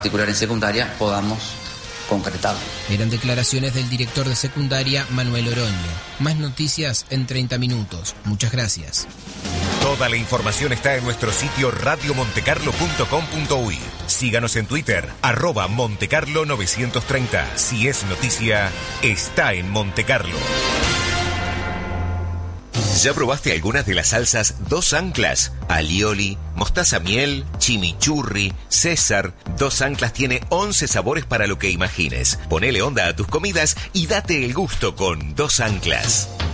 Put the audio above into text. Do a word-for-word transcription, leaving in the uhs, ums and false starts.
particular en secundaria podamos concretarlo. Eran declaraciones del director de secundaria, Manuel Oroño. Más noticias en treinta minutos. Muchas gracias. Toda la información está en nuestro sitio radio montecarlo punto com punto uy. Síganos en Twitter, arroba Montecarlo novecientos treinta. Si es noticia, está en Montecarlo. ¿Ya probaste algunas de las salsas Dos Anclas? Alioli, mostaza miel, chimichurri, César. Dos Anclas tiene once sabores para lo que imagines. Ponele onda a tus comidas y date el gusto con Dos Anclas.